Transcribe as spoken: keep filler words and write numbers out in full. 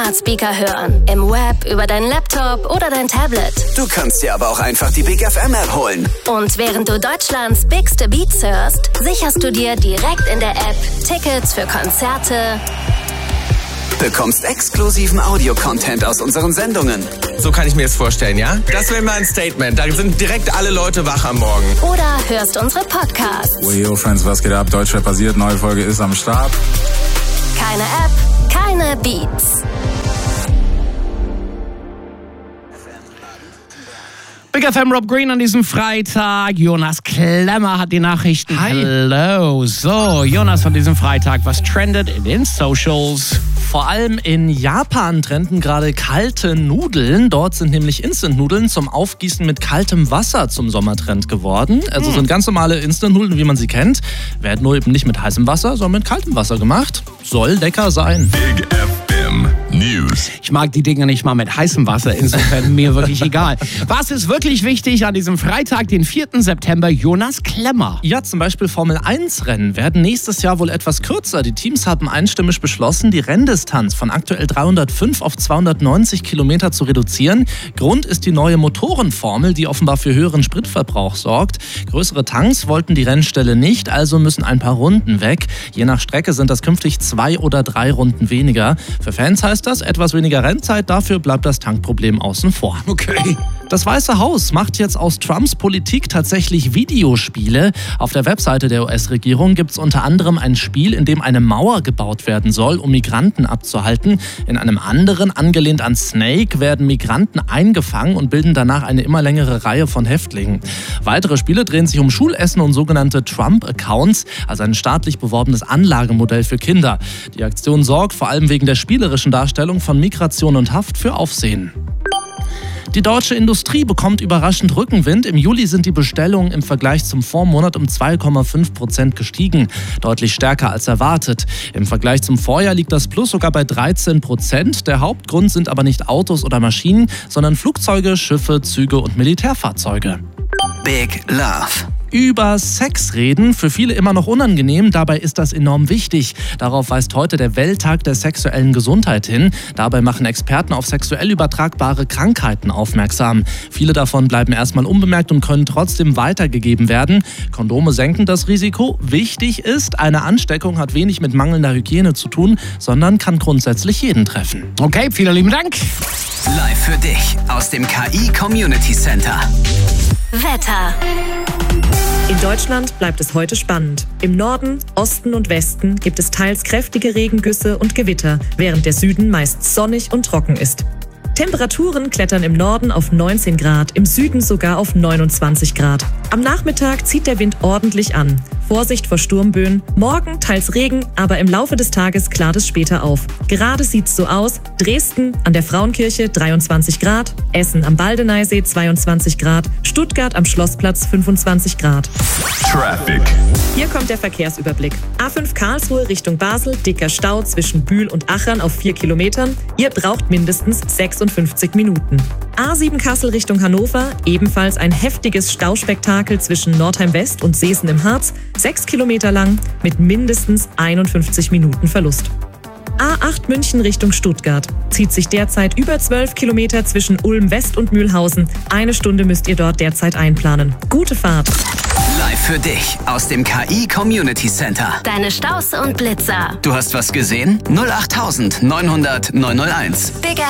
Smart Speaker hören. Im Web, über deinen Laptop oder dein Tablet. Du kannst dir aber auch einfach die Big F M App holen. Und während du Deutschlands bigste Beats hörst, sicherst du dir direkt in der App Tickets für Konzerte, bekommst exklusiven Audio-Content aus unseren Sendungen. So kann ich mir das vorstellen, ja? Das wäre mal ein Statement. Da sind direkt alle Leute wach am Morgen. oder hörst unsere Podcasts. Yo, Friends, was geht ab? Deutschrap basiert, neue Folge ist am Start. Keine App, keine Beats. Big F M Rob Green an diesem Freitag. Jonas Klemmer hat die Nachrichten. Hi. Hello. So, Jonas von diesem Freitag. Was trendet in den Socials? Vor allem in Japan trenden gerade kalte Nudeln. Dort sind nämlich Instant-Nudeln zum Aufgießen mit kaltem Wasser zum Sommertrend geworden. Also Hm. sind ganz normale Instant-Nudeln, wie man sie kennt. Werden nur eben nicht mit heißem Wasser, sondern mit kaltem Wasser gemacht. Soll lecker sein. Big F M News. Ich mag die Dinger nicht mal mit heißem Wasser, insofern mir wirklich egal. Was ist wirklich wichtig an diesem Freitag, den vierten September? Jonas Klemmer. Ja, zum Beispiel Formel eins Rennen werden nächstes Jahr wohl etwas kürzer. Die Teams haben einstimmig beschlossen, die Renndistanz von aktuell dreihundertfünf auf zweihundertneunzig Kilometer zu reduzieren. Grund ist die neue Motorenformel, die offenbar für höheren Spritverbrauch sorgt. Größere Tanks wollten die Rennställe nicht, also müssen ein paar Runden weg. Je nach Strecke sind das künftig zwei oder drei Runden weniger. Für Fans heißt das etwas weniger Rennzeit, dafür bleibt das Tankproblem außen vor. Okay. Das Weiße Haus macht jetzt aus Trumps Politik tatsächlich Videospiele. Auf der Webseite der U S-Regierung gibt es unter anderem ein Spiel, in dem eine Mauer gebaut werden soll, um Migranten abzuhalten. In einem anderen, angelehnt an Snake, werden Migranten eingefangen und bilden danach eine immer längere Reihe von Häftlingen. Weitere Spiele drehen sich um Schulessen und sogenannte Trump-Accounts, also ein staatlich beworbenes Anlagemodell für Kinder. Die Aktion sorgt vor allem wegen der spielerischen Darstellung von Migration und Haft für Aufsehen. Die deutsche Industrie bekommt überraschend Rückenwind. Im Juli sind die Bestellungen im Vergleich zum Vormonat um zwei Komma fünf Prozent gestiegen. Deutlich stärker als erwartet. Im Vergleich zum Vorjahr liegt das Plus sogar bei dreizehn Prozent. Der Hauptgrund sind aber nicht Autos oder Maschinen, sondern Flugzeuge, Schiffe, Züge und Militärfahrzeuge. Big Love. Über Sex reden, für viele immer noch unangenehm, dabei ist das enorm wichtig. Darauf weist heute der Welttag der sexuellen Gesundheit hin. Dabei machen Experten auf sexuell übertragbare Krankheiten aufmerksam. Viele davon bleiben erstmal unbemerkt und können trotzdem weitergegeben werden. Kondome senken das Risiko. Wichtig ist, eine Ansteckung hat wenig mit mangelnder Hygiene zu tun, sondern kann grundsätzlich jeden treffen. Okay, vielen lieben Dank. Live für dich aus dem K I Community Center. Wetter. In Deutschland bleibt es heute spannend. Im Norden, Osten und Westen gibt es teils kräftige Regengüsse und Gewitter, während der Süden meist sonnig und trocken ist. Temperaturen klettern im Norden auf neunzehn Grad, im Süden sogar auf neunundzwanzig Grad. Am Nachmittag zieht der Wind ordentlich an. Vorsicht vor Sturmböen. Morgen teils Regen, aber im Laufe des Tages klart es später auf. Gerade sieht's so aus. Dresden an der Frauenkirche dreiundzwanzig Grad, Essen am Baldeneysee zweiundzwanzig Grad, Stuttgart am Schlossplatz fünfundzwanzig Grad. Traffic. Hier kommt der Verkehrsüberblick. A fünf Karlsruhe Richtung Basel, dicker Stau zwischen Bühl und Achern auf vier Kilometern. Ihr braucht mindestens sechsundfünfzig Minuten. A sieben Kassel Richtung Hannover, ebenfalls ein heftiges Stauspektakel zwischen Nordheim West und Seesen im Harz, sechs Kilometer lang mit mindestens einundfünfzig Minuten Verlust. A acht München Richtung Stuttgart. Zieht sich derzeit über zwölf Kilometer zwischen Ulm West und Mühlhausen. Eine Stunde müsst ihr dort derzeit einplanen. Gute Fahrt. Live für dich aus dem K I Community Center. Deine Staus und Blitzer. Du hast was gesehen? null acht neunhundert neunhunderteins. Big